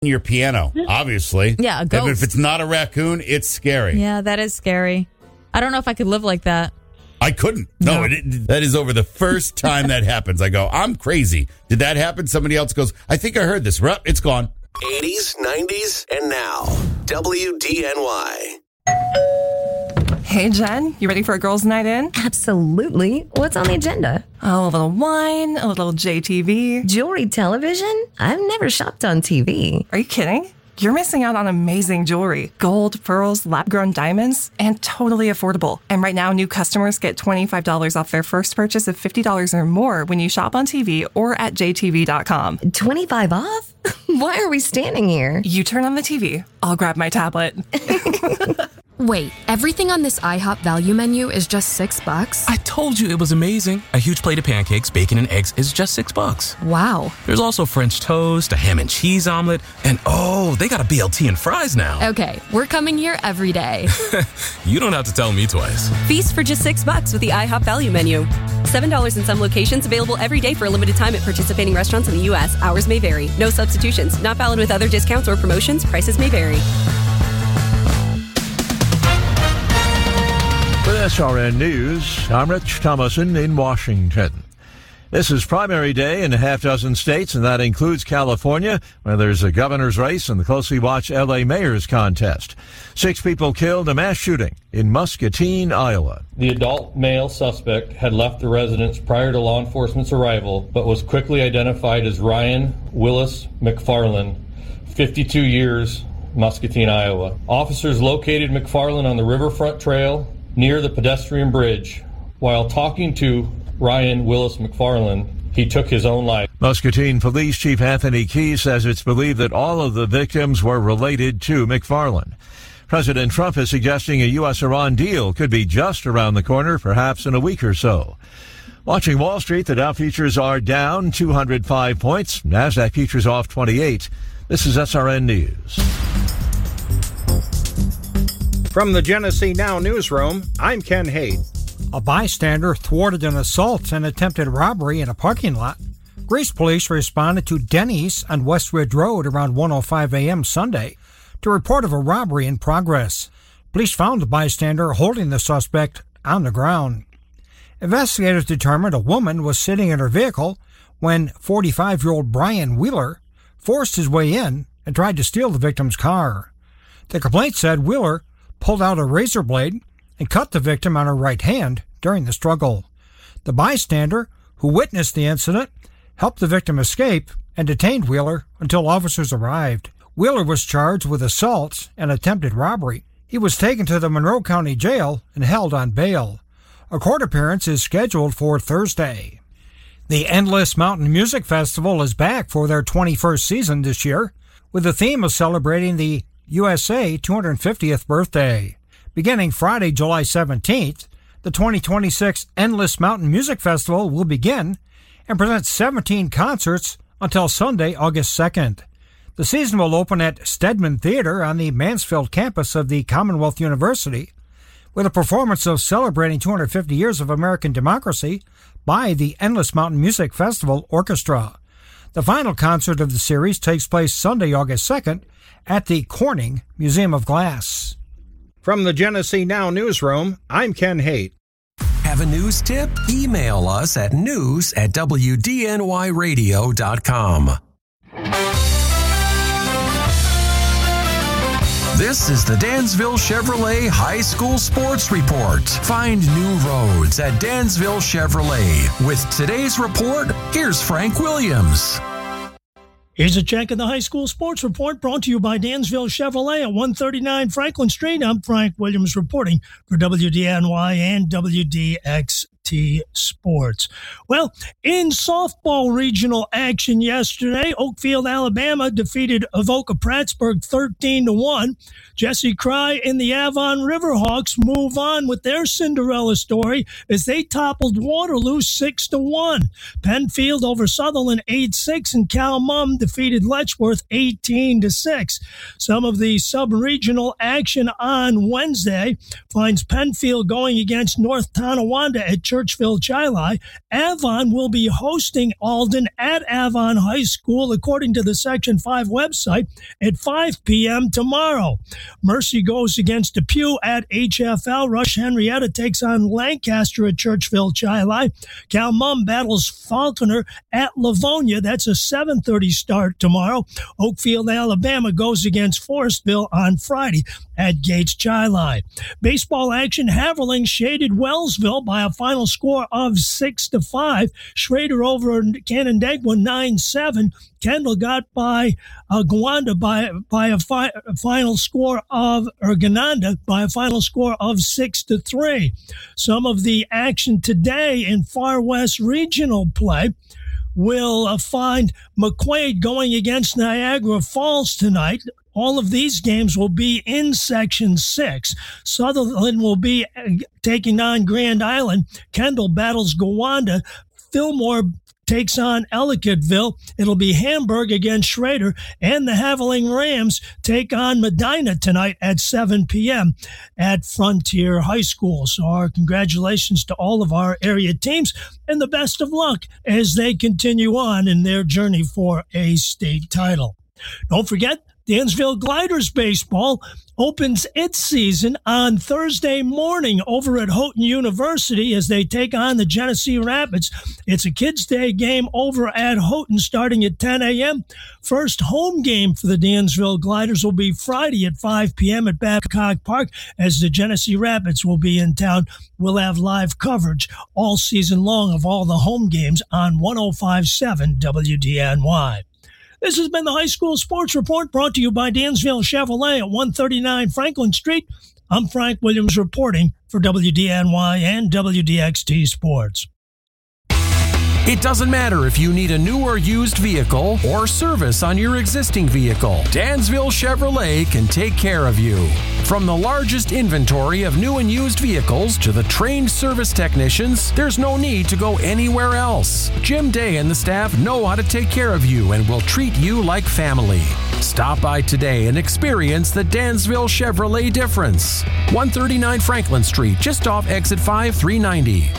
your piano, obviously. Yeah, a ghost. If it's not a raccoon, it's scary. Yeah, that is scary. I don't know if I could live like that. I couldn't. No, that is over the first time that happens. I go, I'm crazy. Did that happen? Somebody else goes, I think I heard this. It's gone. 80s, 90s, and now. WDNY. Hey, Jen, you ready for a girls' night in? Absolutely. What's on the agenda? Oh, a little wine, a little JTV. Jewelry television? I've never shopped on TV. Are you kidding? You're missing out on amazing jewelry. Gold, pearls, lab-grown diamonds, and totally affordable. And right now, new customers get $25 off their first purchase of $50 or more when you shop on TV or at jtv.com. 25 off? Why are we standing here? You turn on the TV. I'll grab my tablet. Wait, everything on this IHOP value menu is just $6? I told you it was amazing. A huge plate of pancakes, bacon, and eggs is just $6. Wow. There's also French toast, a ham and cheese omelet, and oh, they got a BLT and fries now. Okay, we're coming here every day. You don't have to tell me twice. Feast for just $6 with the IHOP value menu. $7 in some locations, available every day for a limited time at participating restaurants in the U.S. Hours may vary. No substitutions. Not valid with other discounts or promotions. Prices may vary. With SRN News, I'm Rich Thomason in Washington. This is primary day in a half dozen states, and that includes California, where there's a governor's race and the closely watched L.A. mayor's contest. 6 people killed in a mass shooting in Muscatine, Iowa. The adult male suspect had left the residence prior to law enforcement's arrival, but was quickly identified as Ryan Willis McFarland, 52 years, Muscatine, Iowa. Officers located McFarland on the Riverfront Trail near the pedestrian bridge. While talking to Ryan Willis McFarland, he took his own life. Muscatine Police Chief Anthony Key says it's believed that all of the victims were related to McFarland. President Trump is suggesting a U.S.-Iran deal could be just around the corner, perhaps in a week or so. Watching Wall Street, the Dow futures are down 205 points. NASDAQ futures off 28. This is SRN News. From the Genesee Now newsroom, I'm Ken Haight. A bystander thwarted an assault and attempted robbery in a parking lot. Greece police responded to Denny's on West Ridge Road around 1:05 a.m. Sunday to report of a robbery in progress. Police found the bystander holding the suspect on the ground. Investigators determined a woman was sitting in her vehicle when 45-year-old Brian Wheeler forced his way in and tried to steal the victim's car. The complaint said Wheeler pulled out a razor blade and cut the victim on her right hand during the struggle. The bystander, who witnessed the incident, helped the victim escape and detained Wheeler until officers arrived. Wheeler was charged with assault and attempted robbery. He was taken to the Monroe County Jail and held on bail. A court appearance is scheduled for Thursday. The Endless Mountain Music Festival is back for their 21st season this year, with the theme of celebrating the USA 250th birthday. Beginning Friday, July 17th, the 2026 Endless Mountain Music Festival will begin and present 17 concerts until Sunday, August 2nd. The season will open at Stedman Theater on the Mansfield campus of the Commonwealth University, with a performance of celebrating 250 years of American democracy by the Endless Mountain Music Festival Orchestra. The final concert of the series takes place Sunday, August 2nd at the Corning Museum of Glass. From the Genesee Now newsroom, I'm Ken Haight. Have a news tip? Email us at news@wdnyradio.com. This is the Dansville Chevrolet High School Sports Report. Find new roads at Dansville Chevrolet. With today's report, here's Frank Williams. Here's a check of the high school sports report brought to you by Dansville Chevrolet at 139 Franklin Street. I'm Frank Williams reporting for WDNY and WDXT Sports. Well, in softball regional action yesterday, Oakfield, Alabama defeated Avoca Prattsburgh 13-1. Jesse Cry and the Avon Riverhawks move on with their Cinderella story as they toppled Waterloo 6-1. Penfield over Sutherland 8-6, and Cal Mum defeated Letchworth 18-6. Some of the sub-regional action on Wednesday finds Penfield going against North Tonawanda at Churchville-Chili. Avon will be hosting Alden at Avon High School, according to the Section 5 website, at 5 p.m. tomorrow. Mercy goes against Depew at HFL. Rush Henrietta takes on Lancaster at Churchville-Chili. Calmum battles Falconer at Livonia. That's a 7:30 start tomorrow. Oakfield, Alabama goes against Forestville on Friday at Gates-Chili. Baseball action, Haverling shaded Wellsville by a final score of 6-5. Schrader over Canandaigua 9-7. Kendall got by Gowanda by a final score of, or Gananda by a final score of 6-3. Some of the action today in Far West Regional play will find McQuaid going against Niagara Falls tonight. All of these games will be in Section 6. Sutherland will be taking on Grand Island. Kendall battles Gowanda. Fillmore takes on Ellicottville. It'll be Hamburg against Schrader, and the Haveling Rams take on Medina tonight at 7 p.m. at Frontier High School. So our congratulations to all of our area teams, and the best of luck as they continue on in their journey for a state title. Don't forget, Dansville Gliders baseball opens its season on Thursday morning over at Houghton University as they take on the Genesee Rapids. It's a Kids' Day game over at Houghton starting at 10 a.m. First home game for the Dansville Gliders will be Friday at 5 p.m. at Babcock Park as the Genesee Rapids will be in town. We'll have live coverage all season long of all the home games on 105.7 WDNY. This has been the High School Sports Report brought to you by Dansville Chevrolet at 139 Franklin Street. I'm Frank Williams reporting for WDNY and WDXT Sports. It doesn't matter if you need a new or used vehicle or service on your existing vehicle. Dansville Chevrolet can take care of you. From the largest inventory of new and used vehicles to the trained service technicians, there's no need to go anywhere else. Jim Day and the staff know how to take care of you and will treat you like family. Stop by today and experience the Dansville Chevrolet difference. 139 Franklin Street, just off exit 5390.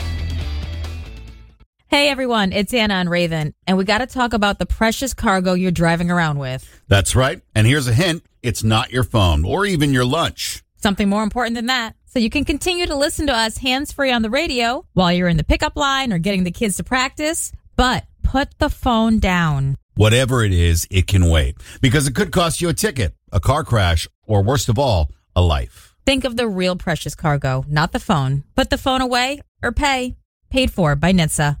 Hey everyone, it's Anna on Raven, and we got to talk about the precious cargo you're driving around with. That's right. And here's a hint. It's not your phone or even your lunch. Something more important than that. So you can continue to listen to us hands-free on the radio while you're in the pickup line or getting the kids to practice, but put the phone down. Whatever it is, it can wait because it could cost you a ticket, a car crash, or worst of all, a life. Think of the real precious cargo, not the phone. Put the phone away or pay. Paid for by NHTSA.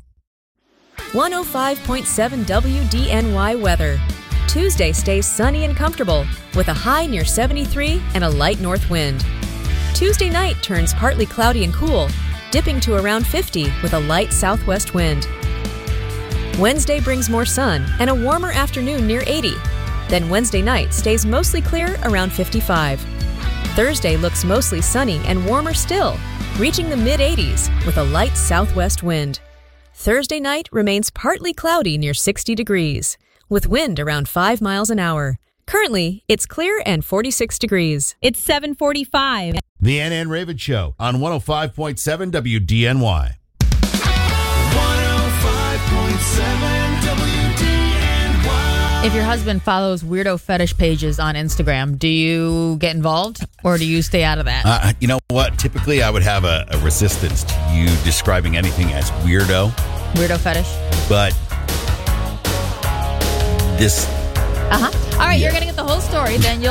105.7 WDNY weather. Tuesday stays sunny and comfortable with a high near 73 and a light north wind. Tuesday night turns partly cloudy and cool, dipping to around 50 with a light southwest wind. Wednesday brings more sun and a warmer afternoon near 80. Then Wednesday night stays mostly clear around 55. Thursday looks mostly sunny and warmer still, reaching the mid-80s with a light southwest wind. Thursday night remains partly cloudy near 60 degrees, with wind around 5 miles an hour. Currently, it's clear and 46 degrees. It's 7:45. The Ann and Raven Show on 105.7 WDNY. 105.7 WDNY. If your husband follows weirdo fetish pages on Instagram, do you get involved or do you stay out of that? You know what? Typically, I would have a resistance to you describing anything as weirdo. Weirdo fetish? But this... All right, you're going to get the whole story. Then you'll